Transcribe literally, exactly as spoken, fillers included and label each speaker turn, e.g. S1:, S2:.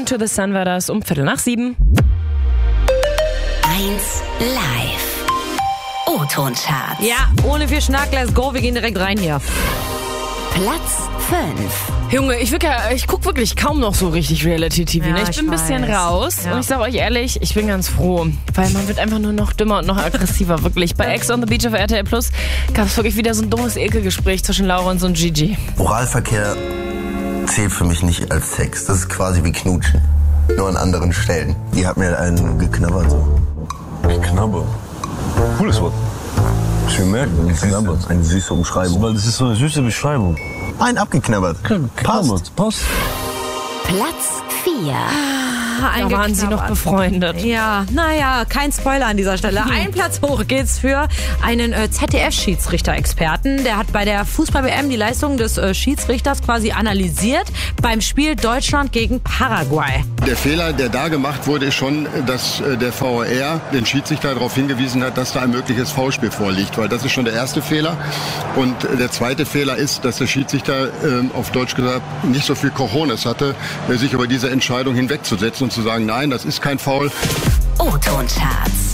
S1: to the Sun war das um Viertel nach sieben.
S2: eins live. O-Ton-Charts.
S3: Ja, ohne viel Schnack, let's go, wir gehen direkt rein hier.
S2: Platz fünf.
S1: Junge, ich, wirklich, ich gucke wirklich kaum noch so richtig Reality-T V.
S3: Ja,
S1: ne? Ich
S3: ich
S1: bin ein bisschen
S3: weiß.
S1: raus
S3: Ja.
S1: und ich sage euch ehrlich, ich bin ganz froh, weil man wird einfach nur noch dümmer und noch aggressiver, wirklich. Bei Ex on the Beach auf R T L Plus gab es wirklich wieder so ein dummes Ekelgespräch zwischen Laura und so einem Gigi.
S4: Oralverkehr zählt für mich nicht als Sex. Das ist quasi wie Knutschen. Nur an anderen Stellen. Die hat mir einen geknabbert so.
S5: Geknabbert. Cooles Wort.
S4: Schön merken, geknabbert. Eine süße Umschreibung.
S5: Weil das ist so eine süße Beschreibung.
S4: Ein abgeknabbert.
S5: Passt. Passt.
S2: Platz vier.
S1: Da waren sie noch befreundet.
S3: Ja, naja, kein Spoiler an dieser Stelle. Ein Platz hoch geht's für einen äh, Z D F-Schiedsrichter-Experten. Der hat bei der Fußball-W M die Leistung des äh, Schiedsrichters quasi analysiert beim Spiel Deutschland gegen Paraguay.
S6: Der Fehler, der da gemacht wurde, ist schon, dass äh, der V A R den Schiedsrichter darauf hingewiesen hat, dass da ein mögliches Foulspiel vorliegt. Weil das ist schon der erste Fehler. Und äh, der zweite Fehler ist, dass der Schiedsrichter, äh, auf Deutsch gesagt, nicht so viel Cojones hatte, äh, sich über diese Entscheidung hinwegzusetzen und zu sagen, nein, das ist kein Foul.
S2: O-Ton-Charts.